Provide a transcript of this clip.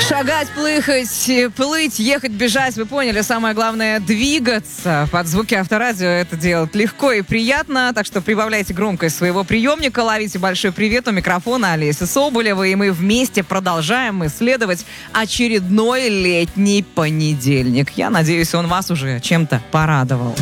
Шагать, плыть, ехать, бежать. Вы поняли, самое главное — двигаться. Под звуки авторадио это делать легко и приятно. Так что прибавляйте громкость своего приемника, ловите большой привет. У микрофона Олеся Соболева. И мы вместе продолжаем исследовать очередной летний понедельник. Я надеюсь, он вас уже чем-то порадовал.